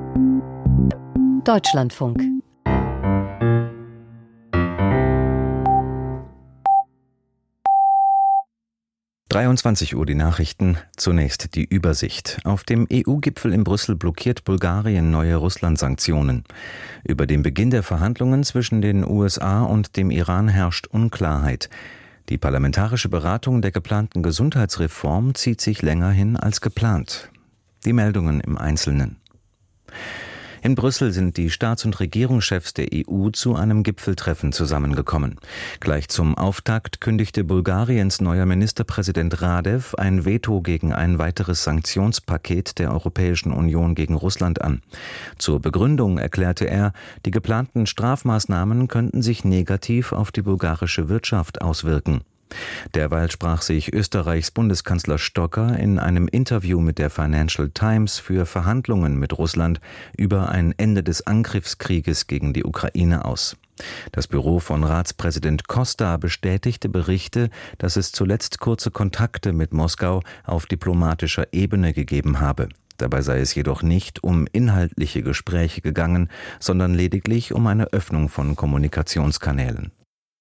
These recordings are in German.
Deutschlandfunk. Uhr die Nachrichten, zunächst die Übersicht. Auf dem EU-Gipfel in Brüssel blockiert Bulgarien neue Russland-Sanktionen. Über den Beginn der Verhandlungen zwischen den USA und dem Iran herrscht Unklarheit. Die parlamentarische Beratung der geplanten Gesundheitsreform zieht sich länger hin als geplant. Die Meldungen im Einzelnen. In Brüssel sind die Staats- und Regierungschefs der EU zu einem Gipfeltreffen zusammengekommen. Gleich zum Auftakt kündigte Bulgariens neuer Ministerpräsident Radev ein Veto gegen ein weiteres Sanktionspaket der Europäischen Union gegen Russland an. Zur Begründung erklärte er, die geplanten Strafmaßnahmen könnten sich negativ auf die bulgarische Wirtschaft auswirken. Derweil sprach sich Österreichs Bundeskanzler Stocker in einem Interview mit der Financial Times für Verhandlungen mit Russland über ein Ende des Angriffskrieges gegen die Ukraine aus. Das Büro von Ratspräsident Costa bestätigte Berichte, dass es zuletzt kurze Kontakte mit Moskau auf diplomatischer Ebene gegeben habe. Dabei sei es jedoch nicht um inhaltliche Gespräche gegangen, sondern lediglich um eine Öffnung von Kommunikationskanälen.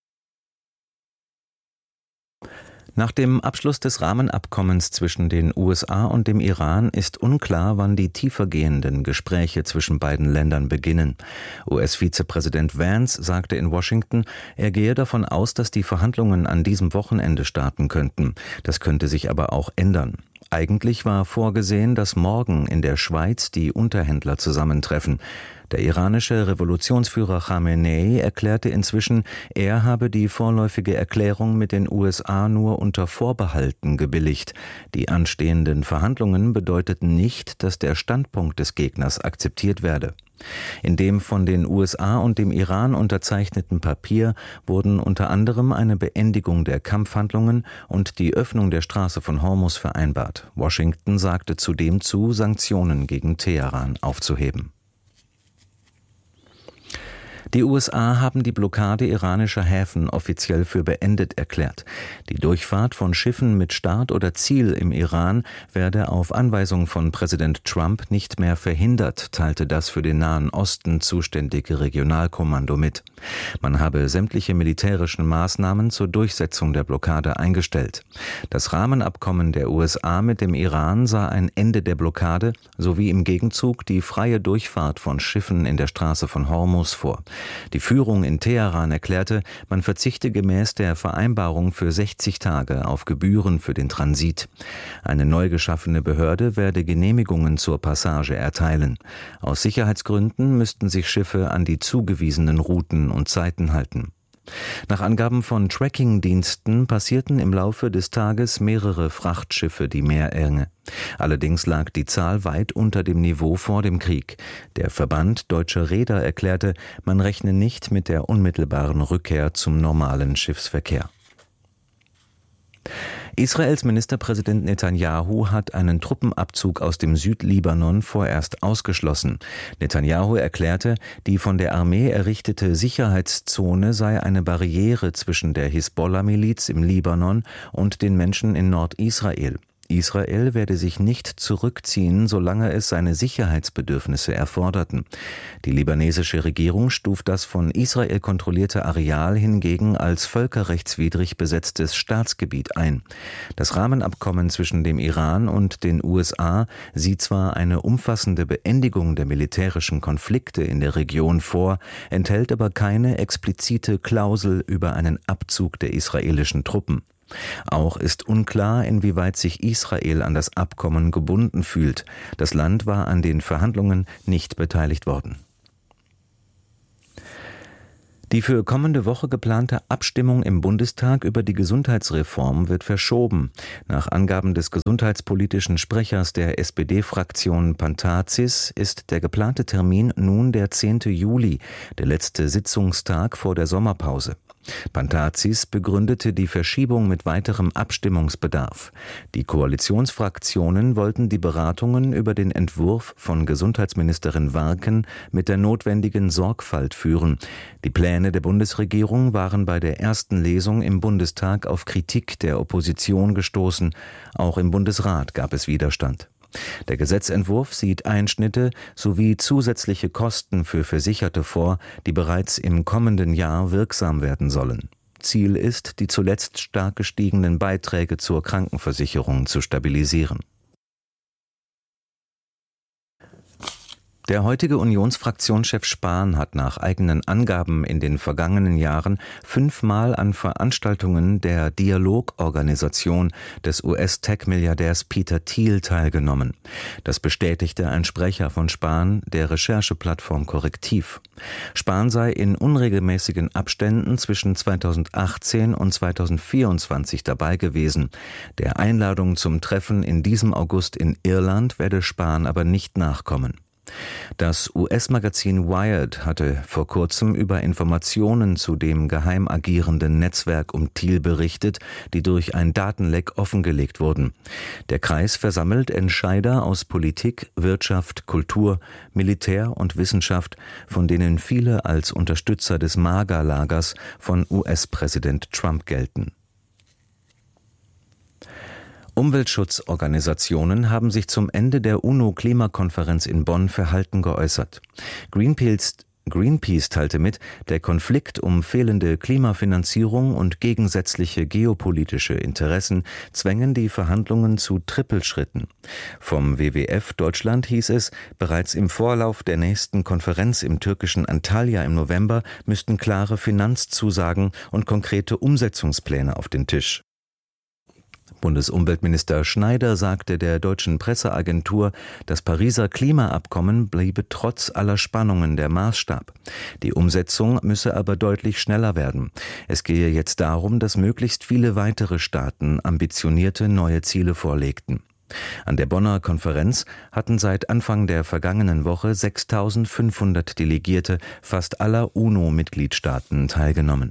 Nach dem Abschluss des Rahmenabkommens zwischen den USA und dem Iran ist unklar, wann die tiefergehenden Gespräche zwischen beiden Ländern beginnen. US-Vizepräsident Vance sagte in Washington, er gehe davon aus, dass die Verhandlungen an diesem Wochenende starten könnten. Das könnte sich aber auch ändern. Eigentlich war vorgesehen, dass morgen in der Schweiz die Unterhändler zusammentreffen. Der iranische Revolutionsführer Khamenei erklärte inzwischen, er habe die vorläufige Erklärung mit den USA nur unter Vorbehalten gebilligt. Die anstehenden Verhandlungen bedeuteten nicht, dass der Standpunkt des Gegners akzeptiert werde. In dem von den USA und dem Iran unterzeichneten Papier wurden unter anderem eine Beendigung der Kampfhandlungen und die Öffnung der Straße von Hormuz vereinbart. Washington sagte zudem zu, Sanktionen gegen Teheran aufzuheben. Die USA haben die Blockade iranischer Häfen offiziell für beendet erklärt. Die Durchfahrt von Schiffen mit Start oder Ziel im Iran werde auf Anweisung von Präsident Trump nicht mehr verhindert, teilte das für den Nahen Osten zuständige Regionalkommando mit. Man habe sämtliche militärischen Maßnahmen zur Durchsetzung der Blockade eingestellt. Das Rahmenabkommen der USA mit dem Iran sah ein Ende der Blockade sowie im Gegenzug die freie Durchfahrt von Schiffen in der Straße von Hormuz vor. Die Führung in Teheran erklärte, man verzichte gemäß der Vereinbarung für 60 Tage auf Gebühren für den Transit. Eine neu geschaffene Behörde werde Genehmigungen zur Passage erteilen. Aus Sicherheitsgründen müssten sich Schiffe an die zugewiesenen Routen und Zeiten halten. Nach Angaben von Tracking-Diensten passierten im Laufe des Tages mehrere Frachtschiffe die Meerenge. Allerdings lag die Zahl weit unter dem Niveau vor dem Krieg. Der Verband Deutscher Reeder erklärte, man rechne nicht mit der unmittelbaren Rückkehr zum normalen Schiffsverkehr. Israels Ministerpräsident Netanyahu hat einen Truppenabzug aus dem Südlibanon vorerst ausgeschlossen. Netanyahu erklärte, die von der Armee errichtete Sicherheitszone sei eine Barriere zwischen der Hisbollah-Miliz im Libanon und den Menschen in Nordisrael. Israel werde sich nicht zurückziehen, solange es seine Sicherheitsbedürfnisse erforderten. Die libanesische Regierung stuft das von Israel kontrollierte Areal hingegen als völkerrechtswidrig besetztes Staatsgebiet ein. Das Rahmenabkommen zwischen dem Iran und den USA sieht zwar eine umfassende Beendigung der militärischen Konflikte in der Region vor, enthält aber keine explizite Klausel über einen Abzug der israelischen Truppen. Auch ist unklar, inwieweit sich Israel an das Abkommen gebunden fühlt. Das Land war an den Verhandlungen nicht beteiligt worden. Die für kommende Woche geplante Abstimmung im Bundestag über die Gesundheitsreform wird verschoben. Nach Angaben des gesundheitspolitischen Sprechers der SPD-Fraktion Pantazis ist der geplante Termin nun der 10. Juli, der letzte Sitzungstag vor der Sommerpause. Pantazis begründete die Verschiebung mit weiterem Abstimmungsbedarf. Die Koalitionsfraktionen wollten die Beratungen über den Entwurf von Gesundheitsministerin Warken mit der notwendigen Sorgfalt führen. Die Pläne der Bundesregierung waren bei der ersten Lesung im Bundestag auf Kritik der Opposition gestoßen. Auch im Bundesrat gab es Widerstand. Der Gesetzentwurf sieht Einschnitte sowie zusätzliche Kosten für Versicherte vor, die bereits im kommenden Jahr wirksam werden sollen. Ziel ist, die zuletzt stark gestiegenen Beiträge zur Krankenversicherung zu stabilisieren. Der heutige Unionsfraktionschef Spahn hat nach eigenen Angaben in den vergangenen Jahren 5-mal an Veranstaltungen der Dialogorganisation des US-Tech-Milliardärs Peter Thiel teilgenommen. Das bestätigte ein Sprecher von Spahn der Rechercheplattform Correctiv. Spahn sei in unregelmäßigen Abständen zwischen 2018 und 2024 dabei gewesen. Der Einladung zum Treffen in diesem August in Irland werde Spahn aber nicht nachkommen. Das US-Magazin Wired hatte vor kurzem über Informationen zu dem geheim agierenden Netzwerk um Thiel berichtet, die durch ein Datenleck offengelegt wurden. Der Kreis versammelt Entscheider aus Politik, Wirtschaft, Kultur, Militär und Wissenschaft, von denen viele als Unterstützer des MAGA-Lagers von US-Präsident Trump gelten. Umweltschutzorganisationen haben sich zum Ende der UNO-Klimakonferenz in Bonn verhalten geäußert. Greenpeace teilte mit, der Konflikt um fehlende Klimafinanzierung und gegensätzliche geopolitische Interessen zwängen die Verhandlungen zu Trippelschritten. Vom WWF Deutschland hieß es, bereits im Vorlauf der nächsten Konferenz im türkischen Antalya im November müssten klare Finanzzusagen und konkrete Umsetzungspläne auf den Tisch. Bundesumweltminister Schneider sagte der deutschen Presseagentur, das Pariser Klimaabkommen bliebe trotz aller Spannungen der Maßstab. Die Umsetzung müsse aber deutlich schneller werden. Es gehe jetzt darum, dass möglichst viele weitere Staaten ambitionierte neue Ziele vorlegten. An der Bonner Konferenz hatten seit Anfang der vergangenen Woche 6.500 Delegierte fast aller UNO-Mitgliedstaaten teilgenommen.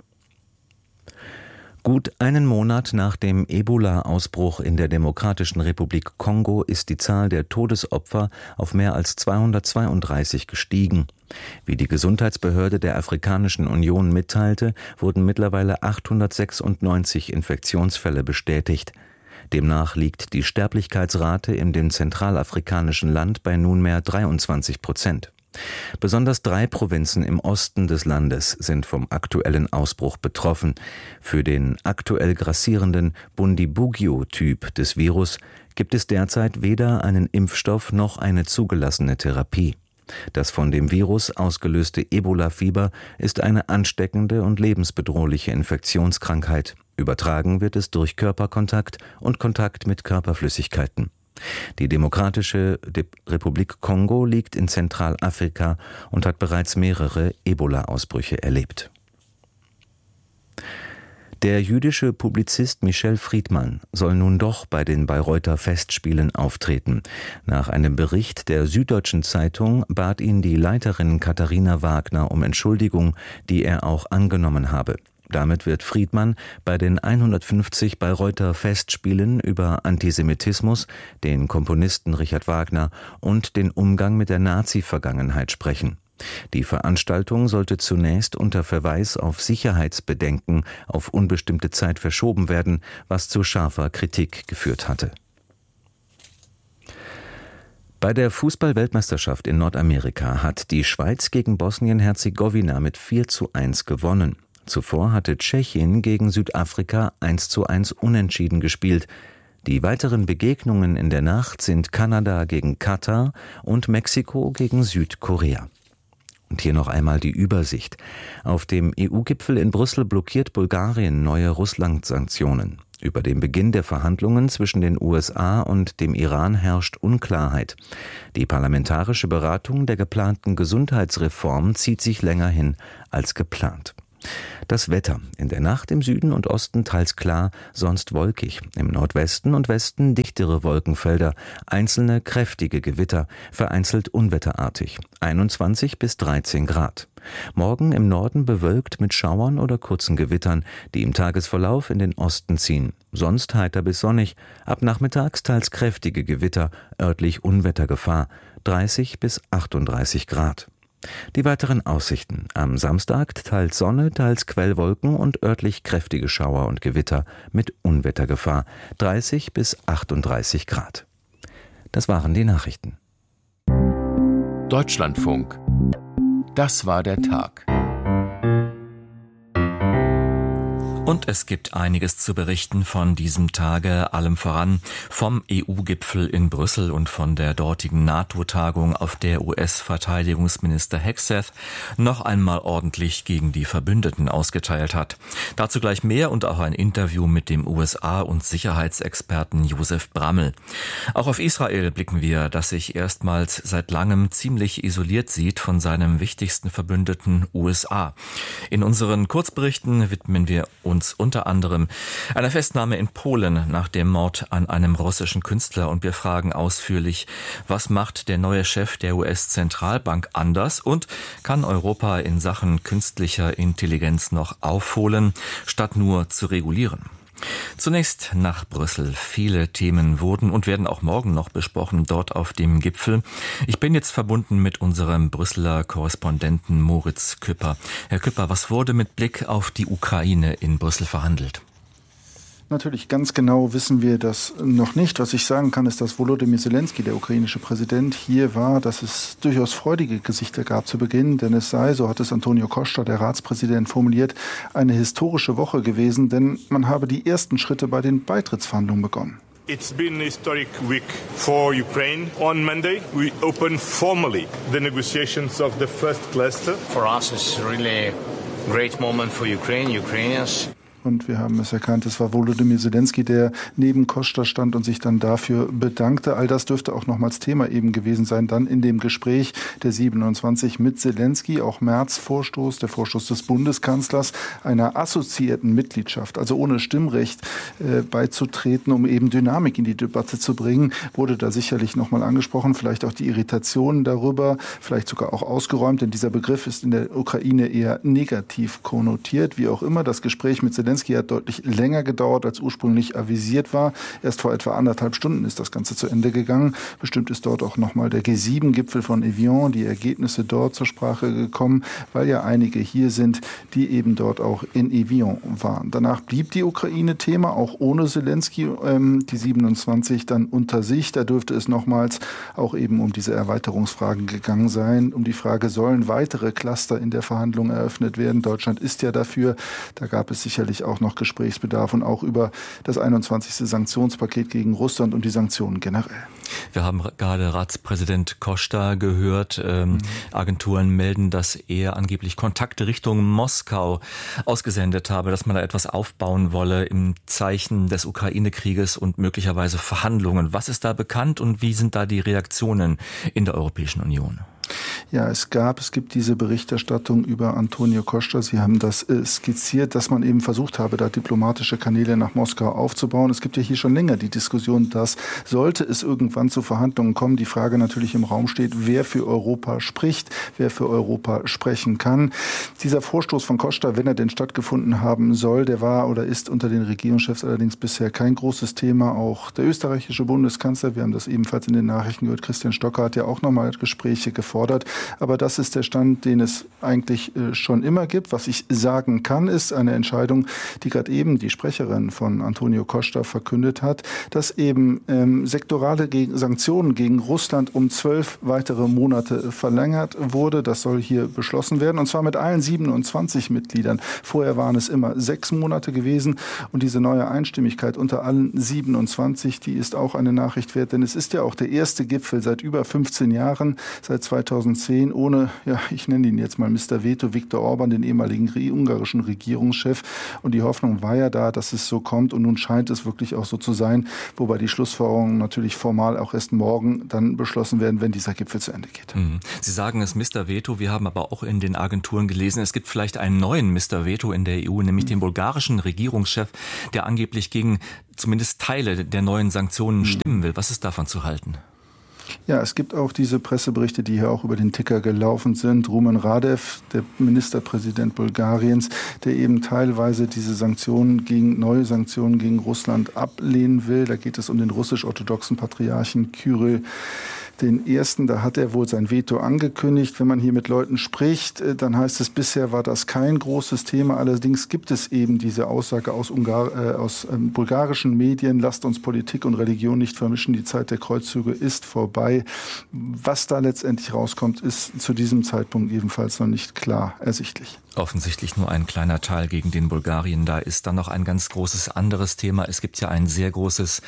Gut einen Monat nach dem Ebola-Ausbruch in der Demokratischen Republik Kongo ist die Zahl der Todesopfer auf mehr als 232 gestiegen. Wie die Gesundheitsbehörde der Afrikanischen Union mitteilte, wurden mittlerweile 896 Infektionsfälle bestätigt. Demnach liegt die Sterblichkeitsrate in dem zentralafrikanischen Land bei nunmehr 23%. Besonders 3 Provinzen im Osten des Landes sind vom aktuellen Ausbruch betroffen. Für den aktuell grassierenden Bundibugyo-Typ des Virus gibt es derzeit weder einen Impfstoff noch eine zugelassene Therapie. Das von dem Virus ausgelöste Ebola-Fieber ist eine ansteckende und lebensbedrohliche Infektionskrankheit. Übertragen wird es durch Körperkontakt und Kontakt mit Körperflüssigkeiten. Die Demokratische Republik Kongo liegt in Zentralafrika und hat bereits mehrere Ebola-Ausbrüche erlebt. Der jüdische Publizist Michel Friedmann soll nun doch bei den Bayreuther Festspielen auftreten. Nach einem Bericht der Süddeutschen Zeitung bat ihn die Leiterin Katharina Wagner um Entschuldigung, die er auch angenommen habe. Damit wird Friedmann bei den 150 Bayreuther Festspielen über Antisemitismus, den Komponisten Richard Wagner und den Umgang mit der Nazi-Vergangenheit sprechen. Die Veranstaltung sollte zunächst unter Verweis auf Sicherheitsbedenken auf unbestimmte Zeit verschoben werden, was zu scharfer Kritik geführt hatte. Bei der Fußball-Weltmeisterschaft in Nordamerika hat die Schweiz gegen Bosnien-Herzegowina mit 4:1 gewonnen. Zuvor hatte Tschechien gegen Südafrika 1:1 unentschieden gespielt. Die weiteren Begegnungen in der Nacht sind Kanada gegen Katar und Mexiko gegen Südkorea. Und hier noch einmal die Übersicht. Auf dem EU-Gipfel in Brüssel blockiert Bulgarien neue Russland-Sanktionen. Über den Beginn der Verhandlungen zwischen den USA und dem Iran herrscht Unklarheit. Die parlamentarische Beratung der geplanten Gesundheitsreform zieht sich länger hin als geplant. Das Wetter: in der Nacht im Süden und Osten teils klar, sonst wolkig. Im Nordwesten und Westen dichtere Wolkenfelder, einzelne kräftige Gewitter, vereinzelt unwetterartig. 21 bis 13 Grad. Morgen im Norden bewölkt mit Schauern oder kurzen Gewittern, die im Tagesverlauf in den Osten ziehen. Sonst heiter bis sonnig, ab nachmittags teils kräftige Gewitter, örtlich Unwettergefahr, 30 bis 38 Grad. Die weiteren Aussichten: am Samstag teils Sonne, teils Quellwolken und örtlich kräftige Schauer und Gewitter mit Unwettergefahr, 30 bis 38 Grad. Das waren die Nachrichten. Deutschlandfunk. Das war der Tag. Und es gibt einiges zu berichten von diesem Tage, allem voran vom EU-Gipfel in Brüssel und von der dortigen NATO-Tagung, auf der US-Verteidigungsminister Hegseth noch einmal ordentlich gegen die Verbündeten ausgeteilt hat. Dazu gleich mehr und auch ein Interview mit dem USA- und Sicherheitsexperten Josef Brammel. Auch auf Israel blicken wir, das sich erstmals seit langem ziemlich isoliert sieht von seinem wichtigsten Verbündeten USA. In unseren Kurzberichten widmen wir uns unter anderem einer Festnahme in Polen nach dem Mord an einem russischen Künstler und wir fragen ausführlich, was macht der neue Chef der US-Zentralbank anders und kann Europa in Sachen künstlicher Intelligenz noch aufholen, statt nur zu regulieren? Zunächst nach Brüssel. Viele Themen wurden und werden auch morgen noch besprochen, dort auf dem Gipfel. Ich bin jetzt verbunden mit unserem Brüsseler Korrespondenten Moritz Küpper. Herr Küpper, was wurde mit Blick auf die Ukraine in Brüssel verhandelt? Natürlich, ganz genau wissen wir das noch nicht. Was ich sagen kann, ist, dass Volodymyr Zelensky, der ukrainische Präsident, hier war, dass es durchaus freudige Gesichter gab zu Beginn, denn es sei, so hat es Antonio Costa, der Ratspräsident, formuliert, eine historische Woche gewesen, denn man habe die ersten Schritte bei den Beitrittsverhandlungen begonnen. It's been a historic week for Ukraine. On Monday, we opened formally the negotiations of the first cluster. For us, it's really a great moment for Ukraine, Ukrainians. Und wir haben es erkannt, es war Volodymyr Zelensky, der neben Costa stand und sich dann dafür bedankte. All das dürfte auch nochmals Thema eben gewesen sein, dann in dem Gespräch der 27 mit Zelensky, auch März-Vorstoß, der Vorstoß des Bundeskanzlers, einer assoziierten Mitgliedschaft, also ohne Stimmrecht beizutreten, um eben Dynamik in die Debatte zu bringen, wurde da sicherlich nochmal angesprochen, vielleicht auch die Irritationen darüber, vielleicht sogar auch ausgeräumt, denn dieser Begriff ist in der Ukraine eher negativ konnotiert, wie auch immer. Das Gespräch mit Zelensky hat deutlich länger gedauert, als ursprünglich avisiert war. Erst vor etwa 1,5 Stunden ist das Ganze zu Ende gegangen. Bestimmt ist dort auch nochmal der G7-Gipfel von Evian, die Ergebnisse dort zur Sprache gekommen, weil ja einige hier sind, die eben dort auch in Evian waren. Danach blieb die Ukraine Thema, auch ohne Zelensky, die 27 dann unter sich. Da dürfte es nochmals auch eben um diese Erweiterungsfragen gegangen sein, um die Frage, sollen weitere Cluster in der Verhandlung eröffnet werden? Deutschland ist ja dafür. Da gab es sicherlich auch noch Gesprächsbedarf und auch über das 21. Sanktionspaket gegen Russland und die Sanktionen generell. Wir haben gerade Ratspräsident Costa gehört. Agenturen melden, dass er angeblich Kontakte Richtung Moskau ausgesendet habe, dass man da etwas aufbauen wolle im Zeichen des Ukraine-Krieges und möglicherweise Verhandlungen. Was ist da bekannt und wie sind da die Reaktionen in der Europäischen Union? Ja, es gibt diese Berichterstattung über Antonio Costa. Sie haben das skizziert, dass man eben versucht habe, da diplomatische Kanäle nach Moskau aufzubauen. Es gibt ja hier schon länger die Diskussion, dass sollte es irgendwann zu Verhandlungen kommen, die Frage natürlich im Raum steht, wer für Europa spricht, wer für Europa sprechen kann. Dieser Vorstoß von Costa, wenn er denn stattgefunden haben soll, der war oder ist unter den Regierungschefs allerdings bisher kein großes Thema. Auch der österreichische Bundeskanzler, wir haben das ebenfalls in den Nachrichten gehört, Christian Stocker hat ja auch nochmal Gespräche gefordert. Aber das ist der Stand, den es eigentlich schon immer gibt. Was ich sagen kann, ist eine Entscheidung, die gerade eben die Sprecherin von Antonio Costa verkündet hat, dass eben sektorale Sanktionen gegen Russland um 12 weitere Monate verlängert wurde. Das soll hier beschlossen werden, und zwar mit allen 27 Mitgliedern. Vorher waren es immer 6 Monate gewesen, und diese neue Einstimmigkeit unter allen 27, die ist auch eine Nachricht wert, denn es ist ja auch der erste Gipfel seit über 15 Jahren, seit 2010, ohne, ja, ich nenne ihn jetzt mal Mr. Veto, Viktor Orban, den ehemaligen ungarischen Regierungschef. Und die Hoffnung war ja da, dass es so kommt. Und nun scheint es wirklich auch so zu sein, wobei die Schlussfolgerungen natürlich formal auch erst morgen dann beschlossen werden, wenn dieser Gipfel zu Ende geht. Sie sagen es Mr. Veto. Wir haben aber auch in den Agenturen gelesen, es gibt vielleicht einen neuen Mr. Veto in der EU, nämlich den bulgarischen Regierungschef, der angeblich gegen zumindest Teile der neuen Sanktionen stimmen will. Was ist davon zu halten? Ja, es gibt auch diese Presseberichte, die hier auch über den Ticker gelaufen sind. Rumen Radev, der Ministerpräsident Bulgariens, der eben teilweise diese neue Sanktionen gegen Russland ablehnen will. Da geht es um den russisch-orthodoxen Patriarchen Kyrill. Den ersten, da hat er wohl sein Veto angekündigt. Wenn man hier mit Leuten spricht, dann heißt es, bisher war das kein großes Thema. Allerdings gibt es eben diese Aussage aus bulgarischen Medien, lasst uns Politik und Religion nicht vermischen, die Zeit der Kreuzzüge ist vorbei. Was da letztendlich rauskommt, ist zu diesem Zeitpunkt ebenfalls noch nicht klar ersichtlich. Offensichtlich nur ein kleiner Teil gegen den Bulgarien. Da ist dann noch ein ganz großes anderes Thema. Es gibt ja ein sehr großes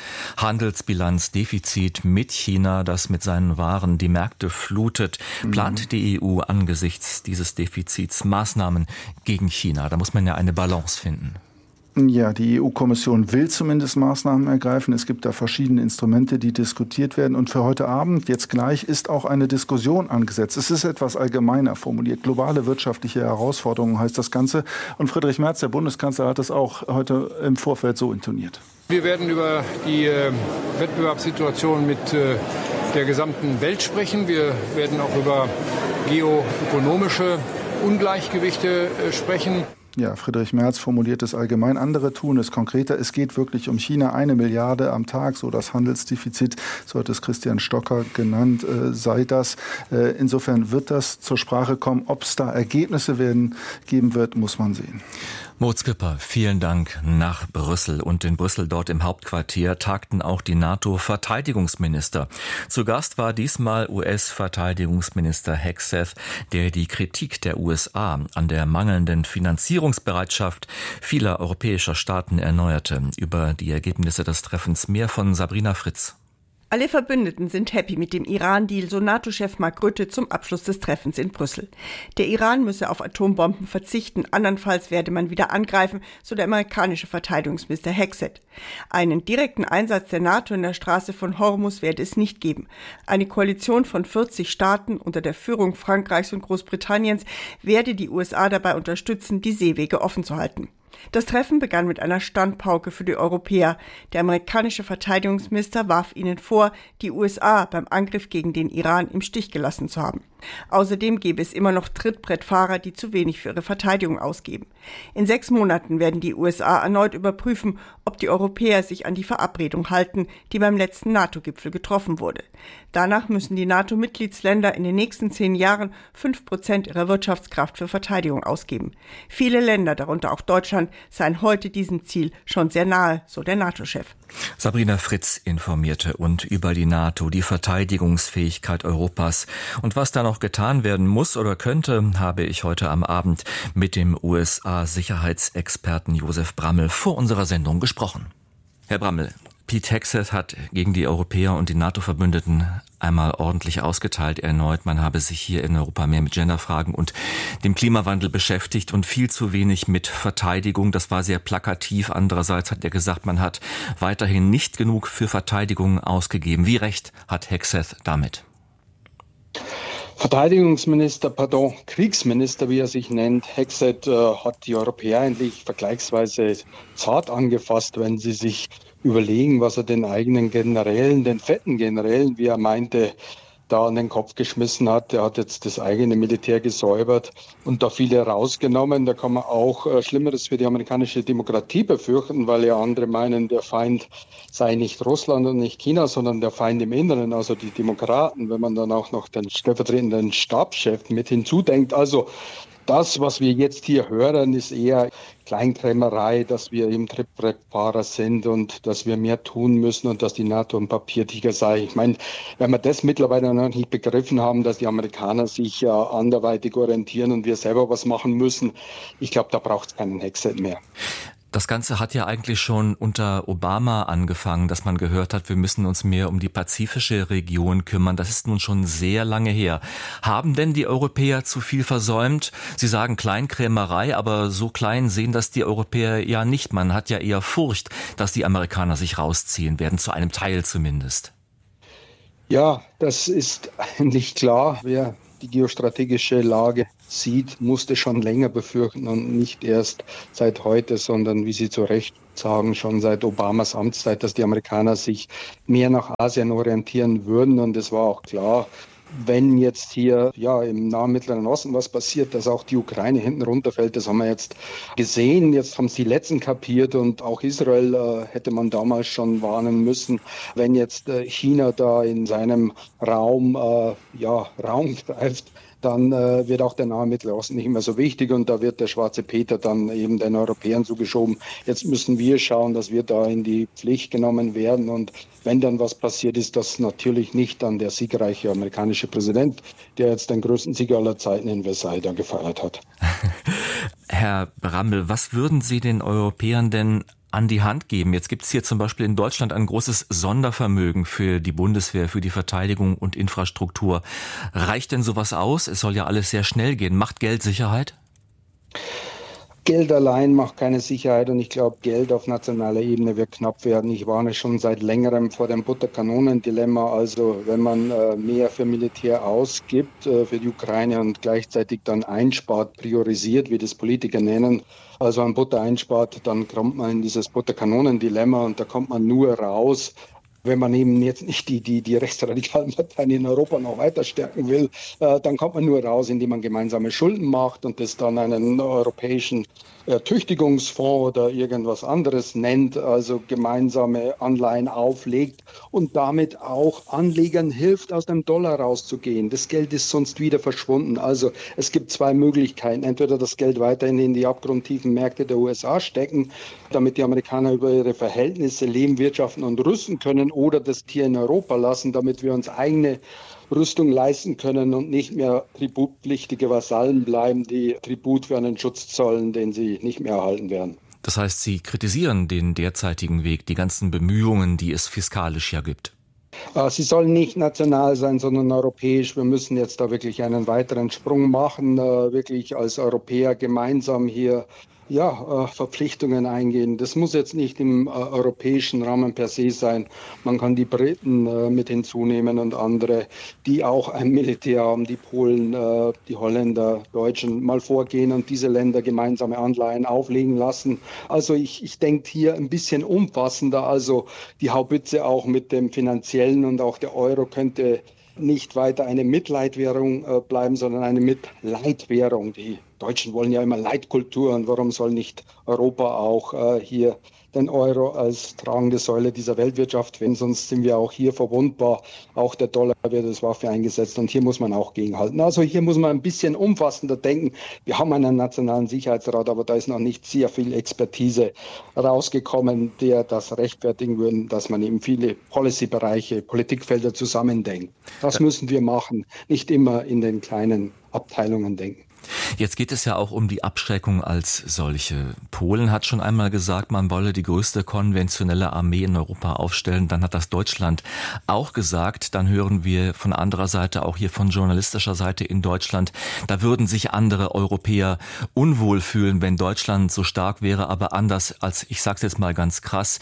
Handelsbilanzdefizit mit China, das mit seinen Waren die Märkte flutet. Plant die EU angesichts dieses Defizits Maßnahmen gegen China? Da muss man ja eine Balance finden. Ja, die EU-Kommission will zumindest Maßnahmen ergreifen. Es gibt da verschiedene Instrumente, die diskutiert werden. Und für heute Abend, jetzt gleich, ist auch eine Diskussion angesetzt. Es ist etwas allgemeiner formuliert. Globale wirtschaftliche Herausforderungen heißt das Ganze. Und Friedrich Merz, der Bundeskanzler, hat es auch heute im Vorfeld so intoniert. Wir werden über die Wettbewerbssituation mit der gesamten Welt sprechen. Wir werden auch über geoökonomische Ungleichgewichte sprechen. Ja, Friedrich Merz formuliert es allgemein. Andere tun es konkreter. Es geht wirklich um China. 1 Milliarde am Tag, so das Handelsdefizit, so hat es Christian Stocker genannt, sei das. Insofern wird das zur Sprache kommen. Ob es da Ergebnisse geben wird, muss man sehen. Moritz Küpper, vielen Dank nach Brüssel. Und in Brüssel, dort im Hauptquartier, tagten auch die NATO-Verteidigungsminister. Zu Gast war diesmal US-Verteidigungsminister Hegseth, der die Kritik der USA an der mangelnden Finanzierungsbereitschaft vieler europäischer Staaten erneuerte. Über die Ergebnisse des Treffens mehr von Sabrina Fritz. Alle Verbündeten sind happy mit dem Iran-Deal, so NATO-Chef Mark Rutte zum Abschluss des Treffens in Brüssel. Der Iran müsse auf Atombomben verzichten, andernfalls werde man wieder angreifen, so der amerikanische Verteidigungsminister Hegseth. Einen direkten Einsatz der NATO in der Straße von Hormuz werde es nicht geben. Eine Koalition von 40 Staaten unter der Führung Frankreichs und Großbritanniens werde die USA dabei unterstützen, die Seewege offen zu halten. Das Treffen begann mit einer Standpauke für die Europäer. Der amerikanische Verteidigungsminister warf ihnen vor, die USA beim Angriff gegen den Iran im Stich gelassen zu haben. Außerdem gäbe es immer noch Trittbrettfahrer, die zu wenig für ihre Verteidigung ausgeben. In 6 Monaten werden die USA erneut überprüfen, ob die Europäer sich an die Verabredung halten, die beim letzten NATO-Gipfel getroffen wurde. Danach müssen die NATO-Mitgliedsländer in den nächsten 10 Jahren 5% ihrer Wirtschaftskraft für Verteidigung ausgeben. Viele Länder, darunter auch Deutschland, seien heute diesem Ziel schon sehr nahe, so der NATO-Chef. Sabrina Fritz informierte und über die NATO, die Verteidigungsfähigkeit Europas und was da noch getan werden muss oder könnte, habe ich heute am Abend mit dem USA-Sicherheitsexperten Josef Brammel vor unserer Sendung gesprochen. Herr Brammel, Pete Hegseth hat gegen die Europäer und die NATO-Verbündeten einmal ordentlich ausgeteilt erneut. Man habe sich hier in Europa mehr mit Genderfragen und dem Klimawandel beschäftigt und viel zu wenig mit Verteidigung. Das war sehr plakativ. Andererseits hat er gesagt, man hat weiterhin nicht genug für Verteidigung ausgegeben. Wie recht hat Hegseth damit? Kriegsminister, wie er sich nennt, Hegseth hat die Europäer eigentlich vergleichsweise zart angefasst, wenn sie sich überlegen, was er den eigenen Generälen, den fetten Generälen, wie er meinte, da an den Kopf geschmissen hat. Er hat jetzt das eigene Militär gesäubert und da viele rausgenommen. Da kann man auch Schlimmeres für die amerikanische Demokratie befürchten, weil ja andere meinen, der Feind sei nicht Russland und nicht China, sondern der Feind im Inneren, also die Demokraten, wenn man dann auch noch den stellvertretenden Stabschef mit hinzudenkt. Also das, was wir jetzt hier hören, ist eher Kleinkrämerei, dass wir eben Trittbrettfahrer sind und dass wir mehr tun müssen und dass die NATO ein Papiertiger sei. Ich meine, wenn wir das mittlerweile noch nicht begriffen haben, dass die Amerikaner sich anderweitig orientieren und wir selber was machen müssen, ich glaube, da braucht es keinen Hegseth mehr. Das Ganze hat ja eigentlich schon unter Obama angefangen, dass man gehört hat, wir müssen uns mehr um die pazifische Region kümmern. Das ist nun schon sehr lange her. Haben denn die Europäer zu viel versäumt? Sie sagen Kleinkrämerei, aber so klein sehen das die Europäer ja nicht. Man hat ja eher Furcht, dass die Amerikaner sich rausziehen werden, zu einem Teil zumindest. Ja, das ist eigentlich klar. Wer die geostrategische Lage sieht, musste schon länger befürchten und nicht erst seit heute, sondern, wie Sie zu Recht sagen, schon seit Obamas Amtszeit, dass die Amerikaner sich mehr nach Asien orientieren würden. Und es war auch klar, wenn jetzt hier im nahen Mittleren Osten was passiert, dass auch die Ukraine hinten runterfällt, das haben wir jetzt gesehen. Jetzt haben es die Letzten kapiert und auch Israel hätte man damals schon warnen müssen, wenn jetzt China da in seinem Raum greift, dann wird auch der nahe Mittlere Osten nicht mehr so wichtig und da wird der schwarze Peter dann eben den Europäern zugeschoben. Jetzt müssen wir schauen, dass wir da in die Pflicht genommen werden und wenn dann was passiert, ist das natürlich nicht dann der siegreiche amerikanische Präsident, der jetzt den größten Sieg aller Zeiten in Versailles da gefeiert hat. Herr Bramel, was würden Sie den Europäern denn an die Hand geben? Jetzt gibt es hier zum Beispiel in Deutschland ein großes Sondervermögen für die Bundeswehr, für die Verteidigung und Infrastruktur. Reicht denn sowas aus? Es soll ja alles sehr schnell gehen. Macht Geld Sicherheit? Geld allein macht keine Sicherheit und ich glaube, Geld auf nationaler Ebene wird knapp werden. Ich warne schon seit längerem vor dem Butterkanonen-Dilemma. Also wenn man mehr für Militär ausgibt für die Ukraine und gleichzeitig dann einspart, priorisiert, wie das Politiker nennen, also an Butter einspart, dann kommt man in dieses Butterkanonen-Dilemma und da kommt man nur raus, wenn man eben jetzt nicht die rechtsradikalen Parteien in Europa noch weiter stärken will, dann kommt man nur raus, indem man gemeinsame Schulden macht und das dann einen europäischen Ertüchtigungsfonds oder irgendwas anderes nennt, also gemeinsame Anleihen auflegt und damit auch Anlegern hilft, aus dem Dollar rauszugehen. Das Geld ist sonst wieder verschwunden. Also es gibt zwei Möglichkeiten. Entweder das Geld weiterhin in die abgrundtiefen Märkte der USA stecken, damit die Amerikaner über ihre Verhältnisse leben, wirtschaften und rüsten können, oder das hier in Europa lassen, damit wir uns eigene Rüstung leisten können und nicht mehr tributpflichtige Vasallen bleiben, die Tribut für einen Schutz zollen, den sie nicht mehr erhalten werden. Das heißt, Sie kritisieren den derzeitigen Weg, die ganzen Bemühungen, die es fiskalisch ja gibt. Sie sollen nicht national sein, sondern europäisch. Wir müssen jetzt da wirklich einen weiteren Sprung machen, wirklich als Europäer gemeinsam hier Verpflichtungen eingehen. Das muss jetzt nicht im europäischen Rahmen per se sein. Man kann die Briten mit hinzunehmen und andere, die auch ein Militär haben, die Polen, die Holländer, Deutschen, mal vorgehen und diese Länder gemeinsame Anleihen auflegen lassen. Also ich denke hier ein bisschen umfassender. Also die Haubitze auch mit dem finanziellen und auch der Euro könnte nicht weiter eine Mitleidwährung bleiben, sondern eine Mitleidwährung. Die Deutschen wollen ja immer Leitkultur und warum soll nicht Europa auch hier den Euro als tragende Säule dieser Weltwirtschaft finden? Sonst sind wir auch hier verwundbar. Auch der Dollar wird als Waffe eingesetzt und hier muss man auch gegenhalten. Also hier muss man ein bisschen umfassender denken. Wir haben einen nationalen Sicherheitsrat, aber da ist noch nicht sehr viel Expertise rausgekommen, der das rechtfertigen würde, dass man eben viele Policy-Bereiche, Politikfelder zusammendenkt. Das müssen wir machen, nicht immer in den kleinen Abteilungen denken. Jetzt geht es ja auch um die Abschreckung als solche. Polen hat schon einmal gesagt, man wolle die größte konventionelle Armee in Europa aufstellen. Dann hat das Deutschland auch gesagt. Dann hören wir von anderer Seite, auch hier von journalistischer Seite in Deutschland, da würden sich andere Europäer unwohl fühlen, wenn Deutschland so stark wäre. Aber anders als, ich sage es jetzt mal ganz krass,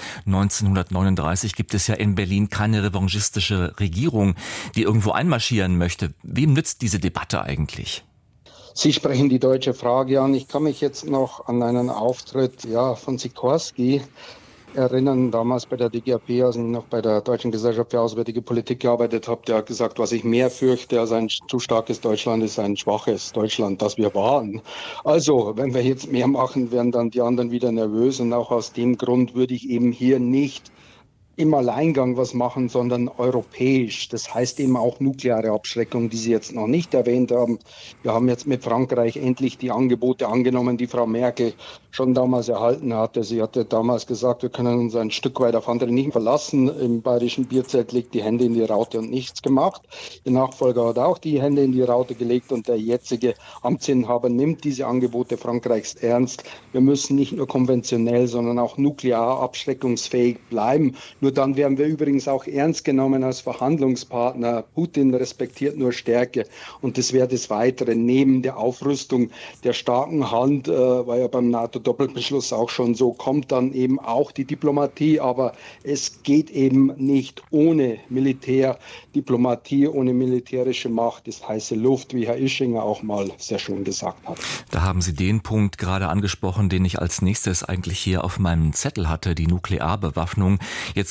1939 gibt es ja in Berlin keine revanchistische Regierung, die irgendwo einmarschieren möchte. Wem nützt diese Debatte eigentlich? Sie sprechen die deutsche Frage an. Ich kann mich jetzt noch an einen Auftritt von Sikorski erinnern, damals bei der DGAP, als ich noch bei der Deutschen Gesellschaft für Auswärtige Politik gearbeitet habe. Der hat gesagt, was ich mehr fürchte als ein zu starkes Deutschland, ist ein schwaches Deutschland, das wir waren. Also, wenn wir jetzt mehr machen, werden dann die anderen wieder nervös. Und auch aus dem Grund würde ich eben hier nicht im Alleingang was machen, sondern europäisch. Das heißt eben auch nukleare Abschreckung, die Sie jetzt noch nicht erwähnt haben. Wir haben jetzt mit Frankreich endlich die Angebote angenommen, die Frau Merkel schon damals erhalten hatte. Sie hatte damals gesagt, wir können uns ein Stück weit auf andere nicht verlassen. Im bayerischen Bierzelt legt die Hände in die Raute und nichts gemacht. Ihr Nachfolger hat auch die Hände in die Raute gelegt und der jetzige Amtsinhaber nimmt diese Angebote Frankreichs ernst. Wir müssen nicht nur konventionell, sondern auch nuklear abschreckungsfähig bleiben. Nur dann werden wir übrigens auch ernst genommen als Verhandlungspartner. Putin respektiert nur Stärke und das wäre das Weitere. Neben der Aufrüstung der starken Hand, war ja beim NATO-Doppelbeschluss auch schon so, kommt dann eben auch die Diplomatie. Aber es geht eben nicht ohne Militär. Diplomatie ohne militärische Macht ist heiße Luft, wie Herr Ischinger auch mal sehr schön gesagt hat. Da haben Sie den Punkt gerade angesprochen, den ich als nächstes eigentlich hier auf meinem Zettel hatte, die Nuklearbewaffnung. Jetzt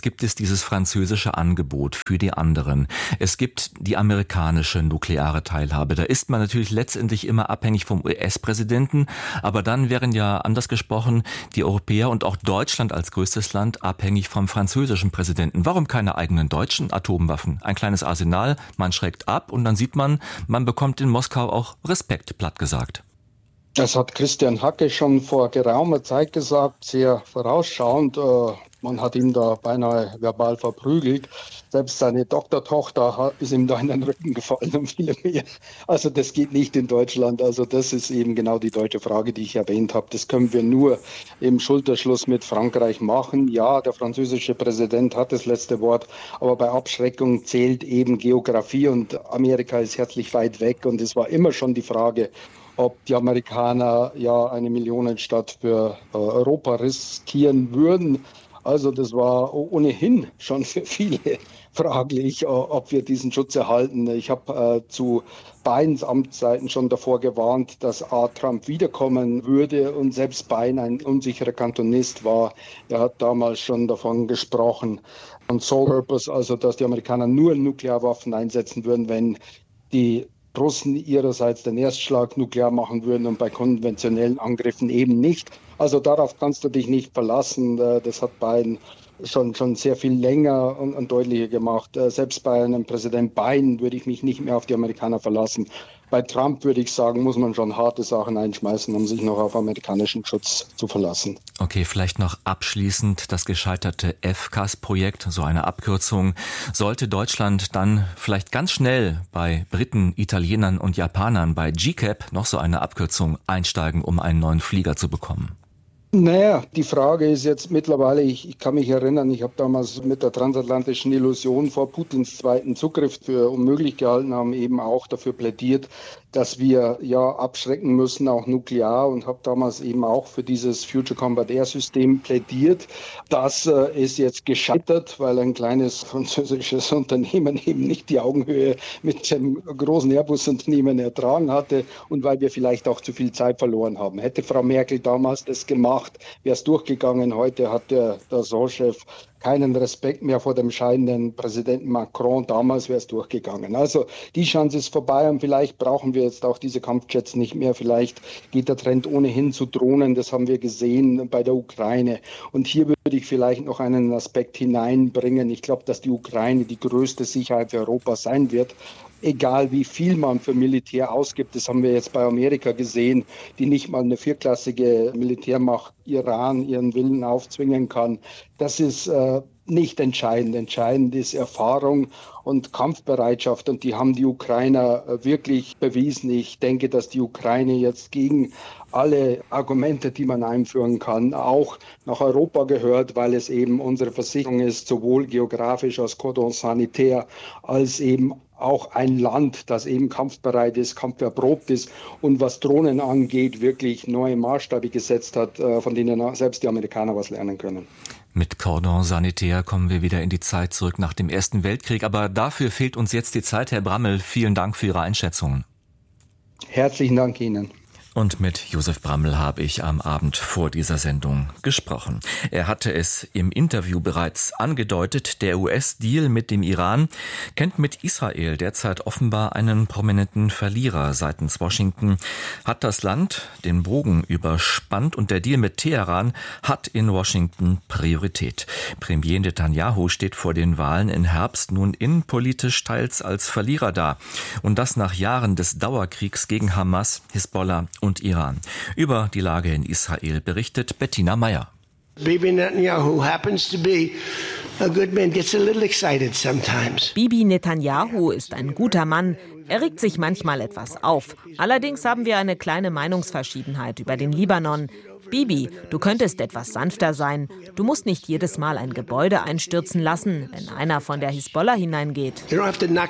gibt es dieses französische Angebot für die anderen. Es gibt die amerikanische nukleare Teilhabe. Da ist man natürlich letztendlich immer abhängig vom US-Präsidenten, aber dann wären ja, anders gesprochen, die Europäer und auch Deutschland als größtes Land abhängig vom französischen Präsidenten. Warum keine eigenen deutschen Atomwaffen? Ein kleines Arsenal, man schreckt ab und dann sieht man, man bekommt in Moskau auch Respekt, platt gesagt. Das hat Christian Hacke schon vor geraumer Zeit gesagt, sehr vorausschauend. Man hat ihn da beinahe verbal verprügelt. Selbst seine Doktortochter ist ihm da in den Rücken gefallen und viele mehr. Also das geht nicht in Deutschland. Also das ist eben genau die deutsche Frage, die ich erwähnt habe. Das können wir nur im Schulterschluss mit Frankreich machen. Ja, der französische Präsident hat das letzte Wort, aber bei Abschreckung zählt eben Geografie und Amerika ist herzlich weit weg. Und es war immer schon die Frage, ob die Amerikaner ja eine Millionenstadt für Europa riskieren würden. Also das war ohnehin schon für viele fraglich, ob wir diesen Schutz erhalten. Ich habe zu Bidens Amtszeiten schon davor gewarnt, dass Trump wiederkommen würde und selbst Biden ein unsicherer Kantonist war. Er hat damals schon davon gesprochen. Und Sole Purpose, also dass die Amerikaner nur Nuklearwaffen einsetzen würden, wenn die Russen ihrerseits den Erstschlag nuklear machen würden und bei konventionellen Angriffen eben nicht. Also darauf kannst du dich nicht verlassen. Das hat Biden schon sehr viel länger und deutlicher gemacht. Selbst bei einem Präsident Biden würde ich mich nicht mehr auf die Amerikaner verlassen. Bei Trump würde ich sagen, muss man schon harte Sachen einschmeißen, um sich noch auf amerikanischen Schutz zu verlassen. Okay, vielleicht noch abschließend das gescheiterte FCAS-Projekt, so eine Abkürzung. Sollte Deutschland dann vielleicht ganz schnell bei Briten, Italienern und Japanern bei GCAP noch so eine Abkürzung einsteigen, um einen neuen Flieger zu bekommen? Naja, die Frage ist jetzt mittlerweile, ich kann mich erinnern, ich habe damals mit der transatlantischen Illusion vor Putins zweiten Zugriff für unmöglich gehalten, haben eben auch dafür plädiert, dass wir ja abschrecken müssen, auch nuklear, und habe damals eben auch für dieses Future Combat Air System plädiert. Das ist jetzt gescheitert, weil ein kleines französisches Unternehmen eben nicht die Augenhöhe mit dem großen Airbus-Unternehmen ertragen hatte und weil wir vielleicht auch zu viel Zeit verloren haben. Hätte Frau Merkel damals das gemacht, wäre es durchgegangen. Heute hat der Dassault-Chef keinen Respekt mehr vor dem scheidenden Präsidenten Macron. Damals wäre es durchgegangen. Also die Chance ist vorbei und vielleicht brauchen wir jetzt auch diese Kampfjets nicht mehr. Vielleicht geht der Trend ohnehin zu Drohnen. Das haben wir gesehen bei der Ukraine. Und hier würde ich vielleicht noch einen Aspekt hineinbringen. Ich glaube, dass die Ukraine die größte Sicherheit für Europa sein wird. Egal wie viel man für Militär ausgibt, das haben wir jetzt bei Amerika gesehen, die nicht mal eine vierklassige Militärmacht Iran ihren Willen aufzwingen kann. Das ist nicht entscheidend. Entscheidend ist Erfahrung und Kampfbereitschaft und die haben die Ukrainer wirklich bewiesen. Ich denke, dass die Ukraine jetzt gegen alle Argumente, die man einführen kann, auch nach Europa gehört, weil es eben unsere Versicherung ist, sowohl geografisch als Cordon Sanitaire, als eben auch ein Land, das eben kampfbereit ist, kampferprobt ist und was Drohnen angeht, wirklich neue Maßstäbe gesetzt hat, von denen selbst die Amerikaner was lernen können. Mit Cordon Sanitaire kommen wir wieder in die Zeit zurück nach dem Ersten Weltkrieg, aber dafür fehlt uns jetzt die Zeit. Herr Brammel, vielen Dank für Ihre Einschätzungen. Herzlichen Dank Ihnen. Und mit Josef Brammel habe ich am Abend vor dieser Sendung gesprochen. Er hatte es im Interview bereits angedeutet, der US-Deal mit dem Iran kennt mit Israel derzeit offenbar einen prominenten Verlierer seitens Washington, hat das Land den Bogen überspannt und der Deal mit Teheran hat in Washington Priorität. Premier Netanyahu steht vor den Wahlen im Herbst nun innenpolitisch teils als Verlierer da. Und das nach Jahren des Dauerkriegs gegen Hamas, Hisbollah und Iran. Über die Lage in Israel berichtet Bettina Meyer. Bibi Netanyahu happens to be a good man, gets a little excited sometimes. Bibi Netanyahu ist ein guter Mann. Er regt sich manchmal etwas auf. Allerdings haben wir eine kleine Meinungsverschiedenheit über den Libanon. Bibi, du könntest etwas sanfter sein. Du musst nicht jedes Mal ein Gebäude einstürzen lassen, wenn einer von der Hisbollah hineingeht. Die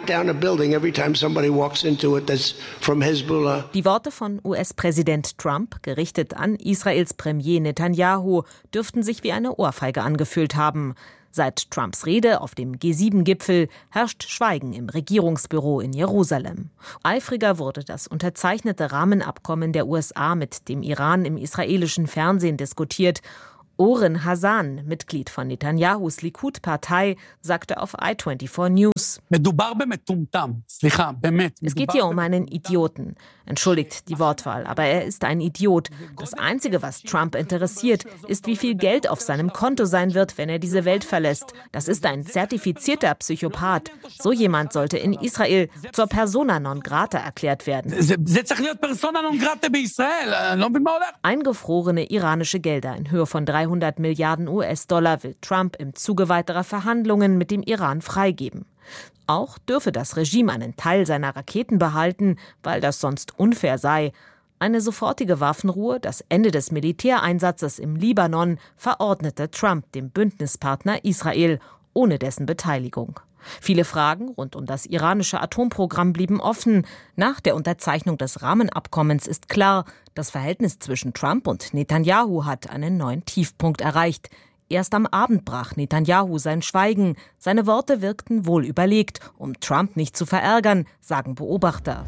Worte von US-Präsident Trump, gerichtet an Israels Premier Netanyahu, dürften sich wie eine Ohrfeige angefühlt haben. Seit Trumps Rede auf dem G7-Gipfel herrscht Schweigen im Regierungsbüro in Jerusalem. Eifriger wurde das unterzeichnete Rahmenabkommen der USA mit dem Iran im israelischen Fernsehen diskutiert. Oren Hazan, Mitglied von Netanyahus Likud-Partei, sagte auf i24 News: Es geht hier um einen Idioten. Entschuldigt die Wortwahl, aber er ist ein Idiot. Das Einzige, was Trump interessiert, ist, wie viel Geld auf seinem Konto sein wird, wenn er diese Welt verlässt. Das ist ein zertifizierter Psychopath. So jemand sollte in Israel zur Persona non grata erklärt werden. Eingefrorene iranische Gelder in Höhe von 300 Milliarden US-Dollar will Trump im Zuge weiterer Verhandlungen mit dem Iran freigeben. Auch dürfe das Regime einen Teil seiner Raketen behalten, weil das sonst unfair sei. Eine sofortige Waffenruhe, das Ende des Militäreinsatzes im Libanon, verordnete Trump dem Bündnispartner Israel, ohne dessen Beteiligung. Viele Fragen rund um das iranische Atomprogramm blieben offen. Nach der Unterzeichnung des Rahmenabkommens ist klar, das Verhältnis zwischen Trump und Netanyahu hat einen neuen Tiefpunkt erreicht. Erst am Abend brach Netanyahu sein Schweigen. Seine Worte wirkten wohl überlegt, um Trump nicht zu verärgern, sagen Beobachter.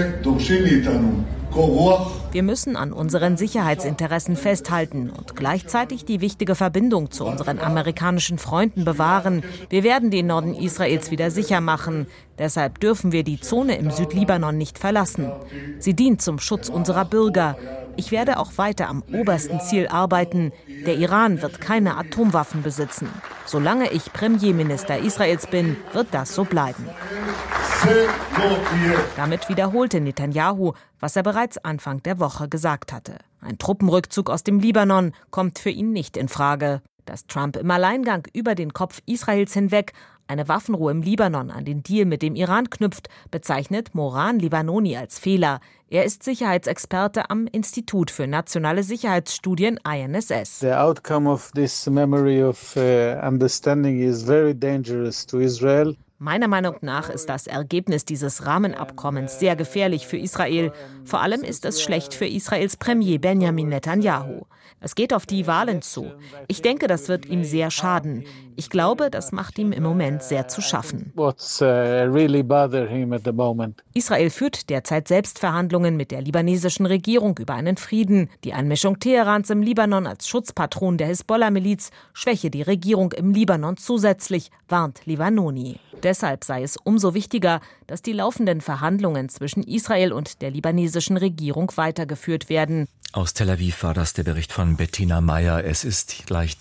Wir müssen an unseren Sicherheitsinteressen festhalten und gleichzeitig die wichtige Verbindung zu unseren amerikanischen Freunden bewahren. Wir werden den Norden Israels wieder sicher machen. Deshalb dürfen wir die Zone im Südlibanon nicht verlassen. Sie dient zum Schutz unserer Bürger. Ich werde auch weiter am obersten Ziel arbeiten. Der Iran wird keine Atomwaffen besitzen. Solange ich Premierminister Israels bin, wird das so bleiben. Damit wiederholte Netanyahu, was er bereits Anfang der Woche gesagt hatte. Ein Truppenrückzug aus dem Libanon kommt für ihn nicht in Frage. Dass Trump im Alleingang über den Kopf Israels hinweg eine Waffenruhe im Libanon an den Deal mit dem Iran knüpft, bezeichnet Moran Libanoni als Fehler. Er ist Sicherheitsexperte am Institut für nationale Sicherheitsstudien INSS. The outcome of this memory of understanding is very dangerous to Israel. Meiner Meinung nach ist das Ergebnis dieses Rahmenabkommens sehr gefährlich für Israel. Vor allem ist es schlecht für Israels Premier Benjamin Netanyahu. Es geht auf die Wahlen zu. Ich denke, das wird ihm sehr schaden. Ich glaube, das macht ihm im Moment sehr zu schaffen. Israel führt derzeit selbst Verhandlungen mit der libanesischen Regierung über einen Frieden. Die Einmischung Teherans im Libanon als Schutzpatron der Hisbollah-Miliz schwäche die Regierung im Libanon zusätzlich, warnt Libanoni. Deshalb sei es umso wichtiger, dass die laufenden Verhandlungen zwischen Israel und der libanesischen Regierung weitergeführt werden. Aus Tel Aviv war das der Bericht von Bettina Meyer. Es ist gleich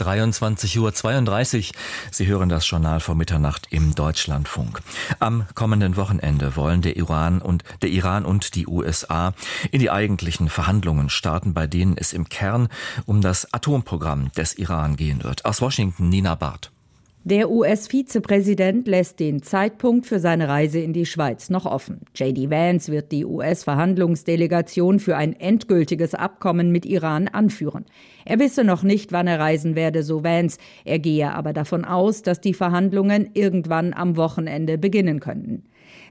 23:32 Uhr. Sie hören das Journal vor Mitternacht im Deutschlandfunk. Am kommenden Wochenende wollen der Iran und die USA in die eigentlichen Verhandlungen starten, bei denen es im Kern um das Atomprogramm des Iran gehen wird. Aus Washington, Nina Barth. Der US-Vizepräsident lässt den Zeitpunkt für seine Reise in die Schweiz noch offen. J.D. Vance wird die US-Verhandlungsdelegation für ein endgültiges Abkommen mit Iran anführen. Er wisse noch nicht, wann er reisen werde, so Vance. Er gehe aber davon aus, dass die Verhandlungen irgendwann am Wochenende beginnen könnten.